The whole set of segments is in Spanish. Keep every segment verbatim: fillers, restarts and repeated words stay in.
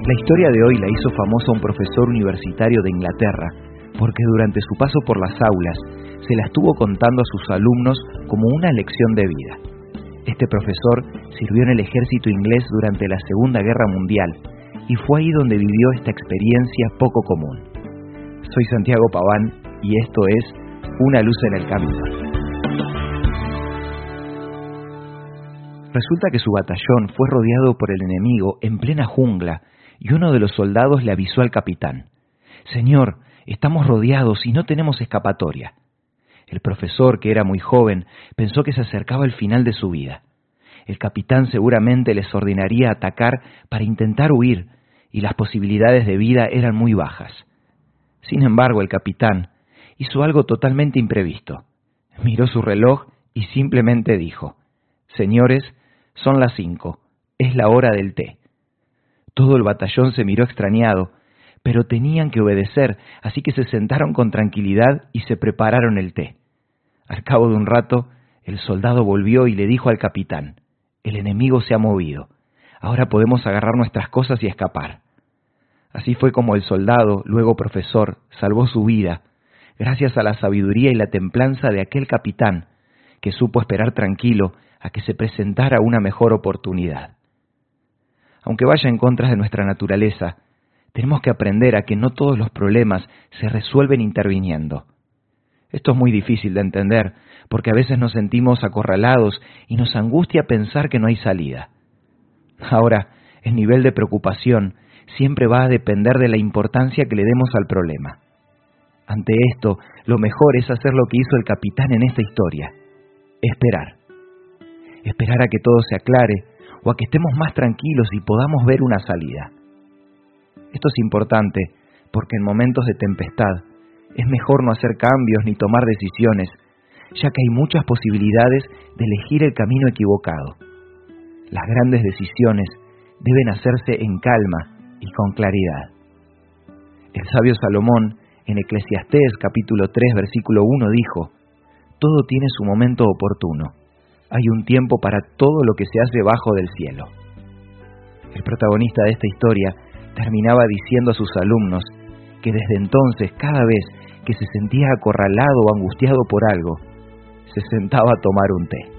La historia de hoy la hizo famosa un profesor universitario de Inglaterra, porque durante su paso por las aulas se la estuvo contando a sus alumnos como una lección de vida. Este profesor sirvió en el ejército inglés durante la Segunda Guerra Mundial y fue ahí donde vivió esta experiencia poco común. Soy Santiago Paván y esto es Una luz en el camino. Resulta que su batallón fue rodeado por el enemigo en plena jungla y uno de los soldados le avisó al capitán: «Señor, estamos rodeados y no tenemos escapatoria». El profesor, que era muy joven, pensó que se acercaba el final de su vida. El capitán seguramente les ordenaría atacar para intentar huir, y las posibilidades de vida eran muy bajas. Sin embargo, el capitán hizo algo totalmente imprevisto. Miró su reloj y simplemente dijo: «Señores, son las cinco, es la hora del té». Todo el batallón se miró extrañado, pero tenían que obedecer, así que se sentaron con tranquilidad y se prepararon el té. Al cabo de un rato, el soldado volvió y le dijo al capitán: «El enemigo se ha movido. Ahora podemos agarrar nuestras cosas y escapar». Así fue como el soldado, luego profesor, salvó su vida, gracias a la sabiduría y la templanza de aquel capitán, que supo esperar tranquilo a que se presentara una mejor oportunidad. Aunque vaya en contra de nuestra naturaleza, tenemos que aprender a que no todos los problemas se resuelven interviniendo. Esto es muy difícil de entender, porque a veces nos sentimos acorralados y nos angustia pensar que no hay salida. Ahora, el nivel de preocupación siempre va a depender de la importancia que le demos al problema. Ante esto, lo mejor es hacer lo que hizo el capitán en esta historia: esperar. Esperar a que todo se aclare o a que estemos más tranquilos y podamos ver una salida. Esto es importante porque en momentos de tempestad es mejor no hacer cambios ni tomar decisiones, ya que hay muchas posibilidades de elegir el camino equivocado. Las grandes decisiones deben hacerse en calma y con claridad. El sabio Salomón, en Eclesiastés capítulo tres, versículo uno, dijo: «Todo tiene su momento oportuno. Hay un tiempo para todo lo que se hace bajo del cielo». El protagonista de esta historia terminaba diciendo a sus alumnos que desde entonces, cada vez que se sentía acorralado o angustiado por algo, se sentaba a tomar un té.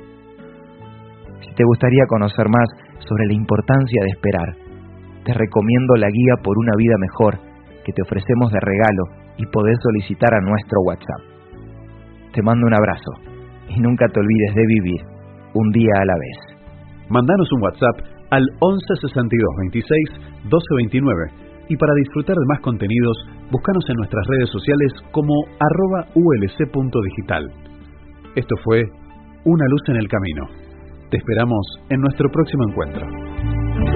Si te gustaría conocer más sobre la importancia de esperar, te recomiendo la guía por una vida mejor que te ofrecemos de regalo y podés solicitar a nuestro WhatsApp. Te mando un abrazo y nunca te olvides de vivir un día a la vez. Mandanos un WhatsApp al once sesenta y dos veintiséis doce veintinueve y para disfrutar de más contenidos, búscanos en nuestras redes sociales como arroba ulc.digital. Esto fue Una luz en el camino. Te esperamos en nuestro próximo encuentro.